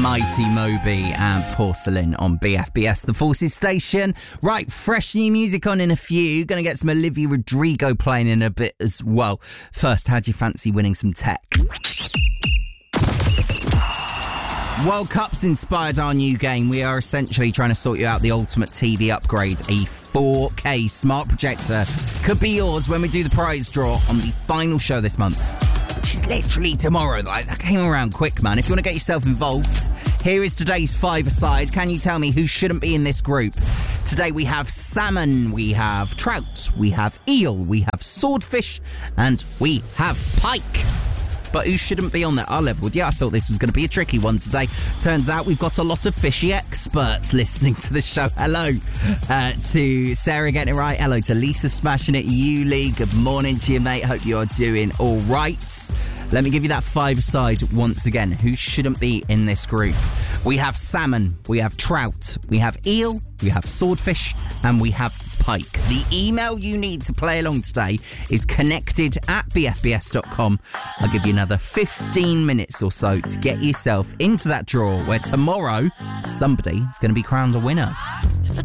Mighty Moby and Porcelain on BFBS, the Forces station. Right, fresh new music on in a few. Gonna get some Olivia Rodrigo playing in a bit as well. First, how do you fancy winning some tech? World Cup's inspired our new game. We are essentially trying to sort you out the ultimate TV upgrade. A 4K smart projector could be yours when we do the prize draw on the final show this month, which is literally tomorrow. That came around quick, man. If you want to get yourself involved, here is today's five-a-side. Can you tell me who shouldn't be in this group? Today we have salmon, we have trout, we have eel, we have swordfish, and we have pike. But who shouldn't be on that? I'll level with you. I thought this was going to be a tricky one today. Turns out we've got a lot of fishy experts listening to the show. Hello to Sarah getting it right. Hello to Lisa smashing it. Yuli, good morning to you, mate. Hope you are doing all right. Let me give you that five-a-side once again. Who shouldn't be in this group? We have salmon, we have trout, we have eel, we have swordfish, and we have pike. The email you need to play along today is connected@bfbs.com. I'll give you another 15 minutes or so to get yourself into that draw where tomorrow somebody is going to be crowned a winner.